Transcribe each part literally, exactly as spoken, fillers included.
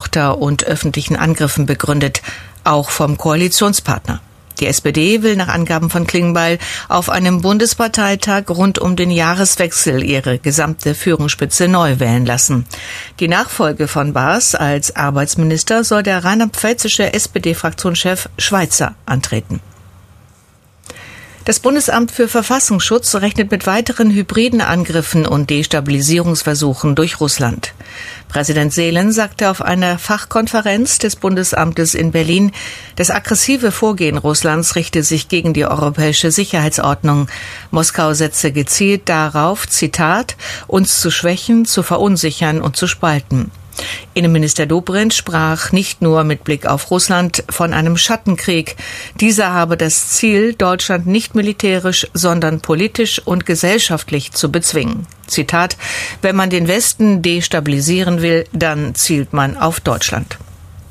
Tochter und öffentlichen Angriffen begründet, auch vom Koalitionspartner. Die S P D will nach Angaben von Klingbeil auf einem Bundesparteitag rund um den Jahreswechsel ihre gesamte Führungsspitze neu wählen lassen. Die Nachfolge von Baas als Arbeitsminister soll der rheinland-pfälzische S P D-Fraktionschef Schweizer antreten. Das Bundesamt für Verfassungsschutz rechnet mit weiteren hybriden Angriffen und Destabilisierungsversuchen durch Russland. Präsident Seelen sagte auf einer Fachkonferenz des Bundesamtes in Berlin, das aggressive Vorgehen Russlands richte sich gegen die europäische Sicherheitsordnung. Moskau setze gezielt darauf, Zitat, uns zu schwächen, zu verunsichern und zu spalten. Innenminister Dobrindt sprach nicht nur mit Blick auf Russland von einem Schattenkrieg. Dieser habe das Ziel, Deutschland nicht militärisch, sondern politisch und gesellschaftlich zu bezwingen. Zitat, wenn man den Westen destabilisieren will, dann zielt man auf Deutschland.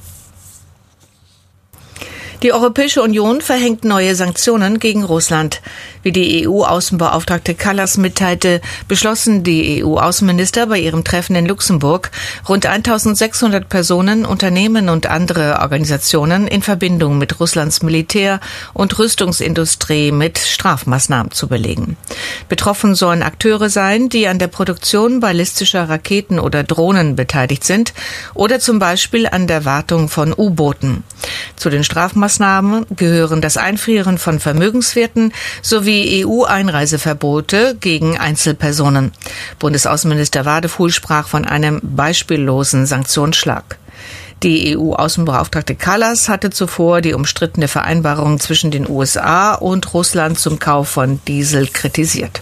Die Europäische Union verhängt neue Sanktionen gegen Russland. Wie die E U-Außenbeauftragte Kallas mitteilte, beschlossen die E U-Außenminister bei ihrem Treffen in Luxemburg, rund eintausendsechshundert Personen, Unternehmen und andere Organisationen in Verbindung mit Russlands Militär- und Rüstungsindustrie mit Strafmaßnahmen zu belegen. Betroffen sollen Akteure sein, die an der Produktion ballistischer Raketen oder Drohnen beteiligt sind oder zum Beispiel an der Wartung von U-Booten. Zu den Strafmaßnahmen gehören das Einfrieren von Vermögenswerten sowie E U-Einreiseverbote gegen Einzelpersonen. Bundesaußenminister Wadefuhl sprach von einem beispiellosen Sanktionsschlag. Die E U-Außenbeauftragte Kallas hatte zuvor die umstrittene Vereinbarung zwischen den U S A und Russland zum Kauf von Diesel kritisiert.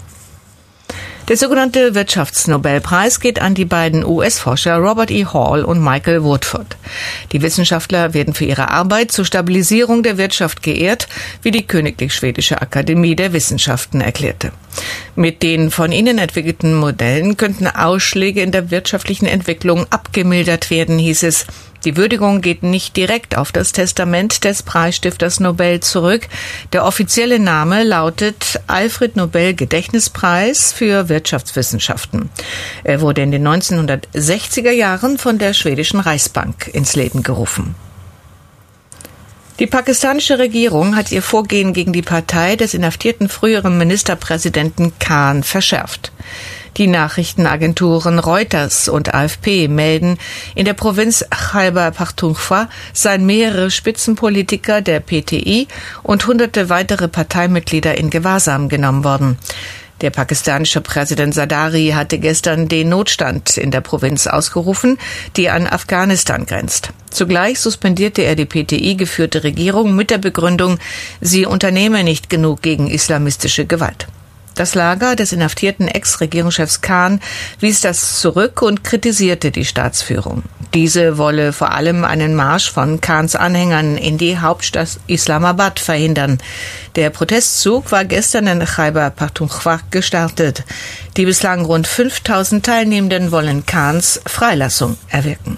Der sogenannte Wirtschaftsnobelpreis geht an die beiden U S-Forscher Robert E. Hall und Michael Woodford. Die Wissenschaftler werden für ihre Arbeit zur Stabilisierung der Wirtschaft geehrt, wie die Königlich Schwedische Akademie der Wissenschaften erklärte. Mit den von ihnen entwickelten Modellen könnten Ausschläge in der wirtschaftlichen Entwicklung abgemildert werden, hieß es. Die Würdigung geht nicht direkt auf das Testament des Preisstifters Nobel zurück. Der offizielle Name lautet Alfred Nobel Gedächtnispreis für Wirtschaftswissenschaften. Er wurde in den neunzehnhundertsechziger Jahren von der schwedischen Reichsbank ins Leben gerufen. Die pakistanische Regierung hat ihr Vorgehen gegen die Partei des inhaftierten früheren Ministerpräsidenten Khan verschärft. Die Nachrichtenagenturen Reuters und A F P melden, in der Provinz Khyber Pakhtunkhwa seien mehrere Spitzenpolitiker der P T I und hunderte weitere Parteimitglieder in Gewahrsam genommen worden. Der pakistanische Präsident Zardari hatte gestern den Notstand in der Provinz ausgerufen, die an Afghanistan grenzt. Zugleich suspendierte er die P T I-geführte Regierung mit der Begründung, sie unternehme nicht genug gegen islamistische Gewalt. Das Lager des inhaftierten Ex-Regierungschefs Khan wies das zurück und kritisierte die Staatsführung. Diese wolle vor allem einen Marsch von Khans Anhängern in die Hauptstadt Islamabad verhindern. Der Protestzug war gestern in Khyber Pakhtunkhwa gestartet. Die bislang rund fünftausend Teilnehmenden wollen Khans Freilassung erwirken.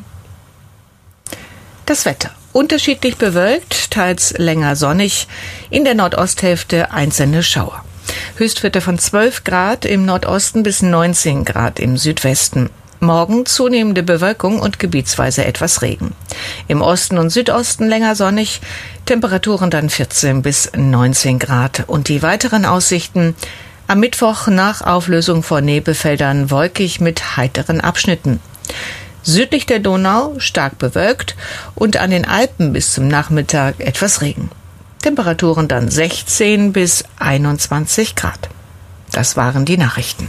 Das Wetter. Unterschiedlich bewölkt, teils länger sonnig, in der Nordosthälfte einzelne Schauer. Höchstwerte von zwölf Grad im Nordosten bis neunzehn Grad im Südwesten. Morgen zunehmende Bewölkung und gebietsweise etwas Regen. Im Osten und Südosten länger sonnig, Temperaturen dann vierzehn bis neunzehn Grad. Und die weiteren Aussichten: am Mittwoch nach Auflösung von Nebelfeldern wolkig mit heiteren Abschnitten. Südlich der Donau stark bewölkt und an den Alpen bis zum Nachmittag etwas Regen. Temperaturen dann sechzehn bis einundzwanzig Grad. Das waren die Nachrichten.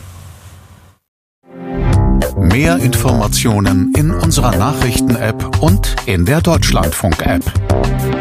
Mehr Informationen in unserer Nachrichten-App und in der Deutschlandfunk-App.